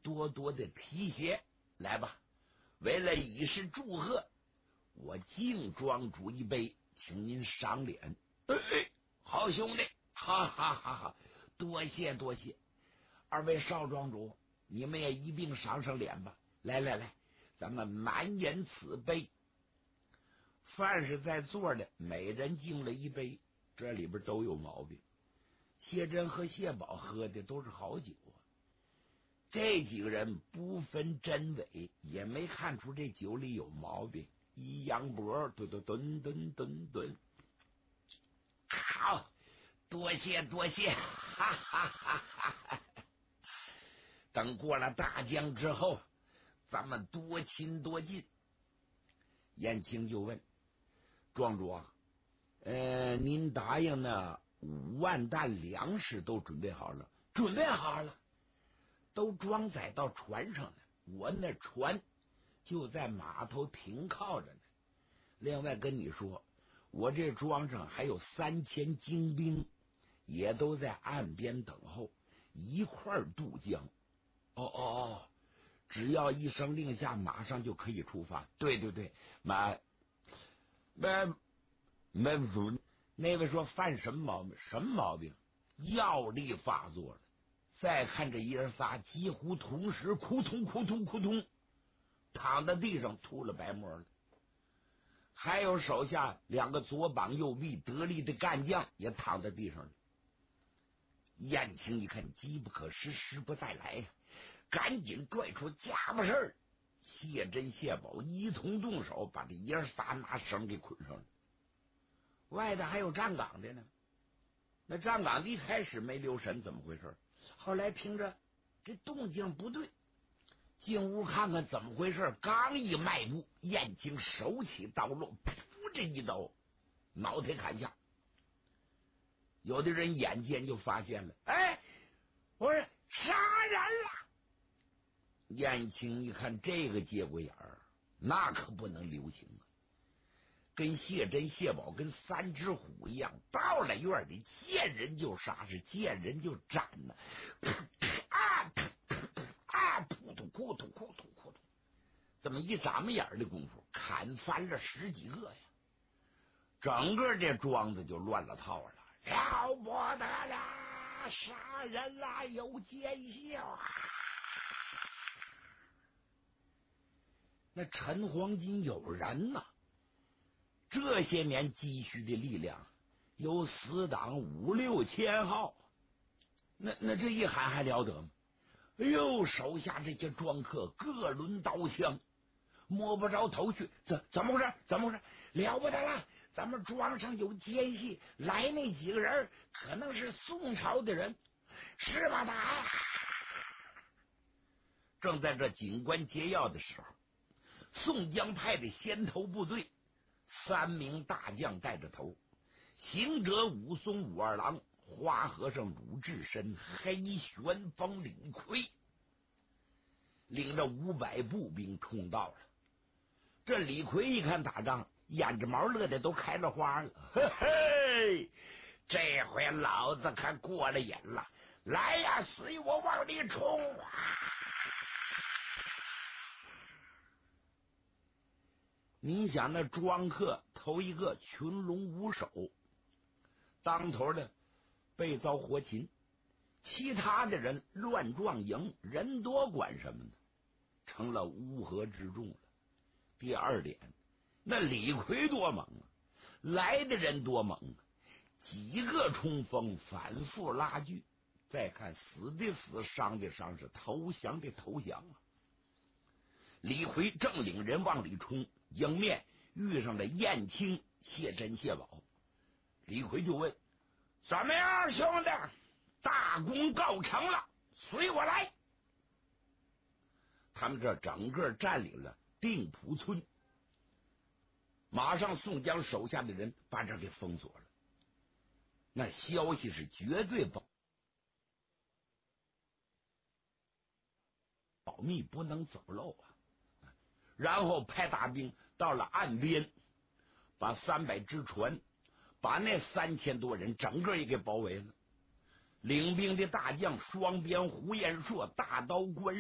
多多的提携。来吧，为了以示祝贺，我敬庄主一杯，请您赏脸。好兄弟，哈哈哈哈！多谢多谢，二位少庄主，你们也一并赏赏脸吧。来来来，咱们满饮此杯。凡是在座的，每人敬了一杯，这里边都有毛病。谢珍和谢宝喝的都是好酒啊，这几个人不分真伪，也没看出这酒里有毛病。一扬脖，顿顿顿顿顿顿，好，多谢多谢，哈哈哈哈！等过了大江之后，咱们多亲多近。燕青就问庄主啊，您答应那5万担粮食都准备好了？准备好了，都装载到船上了。我那船就在码头停靠着呢。另外跟你说，我这庄上还有3000精兵，也都在岸边等候，一块儿渡江。哦，只要一声令下，马上就可以出发。对对对，那位说犯什么毛病？什么毛病？药力发作了。再看这爷仨，几乎同时扑通扑通扑通躺在地上吐了白沫了。还有手下2个左膀右臂得力的干将也躺在地上了。燕青一看机不可失，时不再来呀，赶紧拽出家伙事儿。谢珍谢宝一同动手，把这爷仨拿绳给捆上了。外头还有站岗的呢，那站岗的一开始没留神怎么回事，后来听着这动静不对，进屋看看怎么回事，刚一迈步，燕青手起刀落，噗，这一刀脑袋砍下。有的人眼尖就发现了，我说杀人了。燕青一看这个节骨眼儿，那可不能留情啊，跟谢珍谢宝跟3只虎一样，到了院里见人就杀，是见人就斩呢。扑突扑突扑突扑突，这么一眨巴眼的功夫，砍翻了10几个呀！整个这庄子就乱了套了，了不得了，杀人啦，有奸笑啊！那陈黄金有人呐，这些年积蓄的力量有死党5、6千号，那这一喊还了得吗？哎呦，手下这些庄客各抡刀枪，摸不着头绪，怎么回事？怎么回事？了不得了！咱们庄上有奸细，来那几个人可能是宋朝的人，是吧？打！正在这警官接要的时候，宋江派的先头部队3名大将带着头，行者武松武二郎、花和尚鲁智深、黑旋风李逵，领着500步兵冲到了。这李逵一看打仗，眼着毛乐的都开了花了，嘿嘿，这回老子可过了瘾了，来呀，随我往里冲啊！你想那庄客头一个群龙无首，当头的被遭活擒，其他的人乱撞营，人多管什么呢？成了乌合之众了。第二点，那李逵多猛啊，来的人多猛啊，几个冲锋，反复拉锯。再看死的死，伤的伤，是投降的投降啊！李逵正领人往里冲，迎面遇上了燕青、谢珍、谢宝。李逵就问：怎么样，兄弟？大功告成了，随我来。他们这整个占领了定浦村，马上宋江手下的人把这给封锁了。那消息是绝对保密，不能走漏啊！然后派大兵到了岸边，把300只船，把那3000多人整个也给包围了。领兵的大将双鞭胡延硕、大刀关